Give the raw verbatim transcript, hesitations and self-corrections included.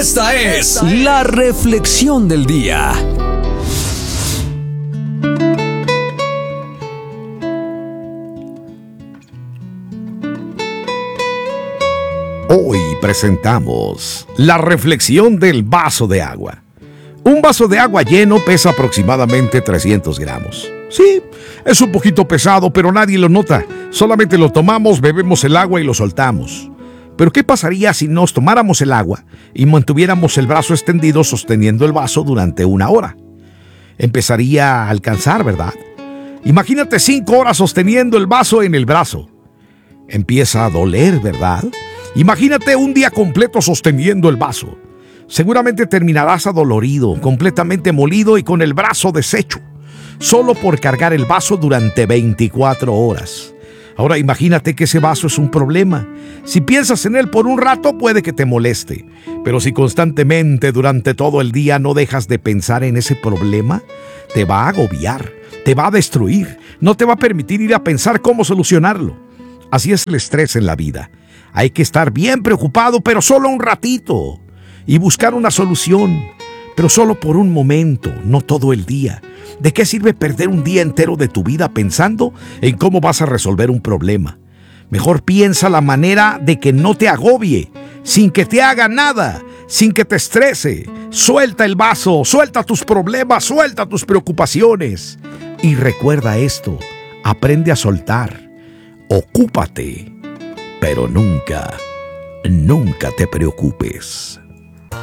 Esta es la reflexión del día. Hoy presentamos la reflexión del vaso de agua. Un vaso de agua lleno pesa aproximadamente trescientos gramos. Sí, es un poquito pesado, pero nadie lo nota. Solamente lo tomamos, bebemos el agua y lo soltamos. Pero ¿qué pasaría si nos tomáramos el agua y mantuviéramos el brazo extendido sosteniendo el vaso durante una hora? Empezaría a alcanzar, ¿verdad? Imagínate cinco horas sosteniendo el vaso en el brazo. Empieza a doler, ¿verdad? Imagínate un día completo sosteniendo el vaso. Seguramente terminarás adolorido, completamente molido y con el brazo deshecho, solo por cargar el vaso durante veinticuatro horas. Ahora imagínate que ese vaso es un problema. Si piensas en él por un rato puede que te moleste, pero si constantemente durante todo el día no dejas de pensar en ese problema, te va a agobiar, te va a destruir, no te va a permitir ir a pensar cómo solucionarlo. Así es el estrés en la vida. Hay que estar bien preocupado, pero solo un ratito, y buscar una solución, pero solo por un momento, no todo el día. ¿De qué sirve perder un día entero de tu vida pensando en cómo vas a resolver un problema? Mejor piensa la manera de que no te agobie, sin que te haga nada, sin que te estrese. Suelta el vaso, suelta tus problemas, suelta tus preocupaciones. Y recuerda esto, aprende a soltar. Ocúpate, pero nunca, nunca te preocupes.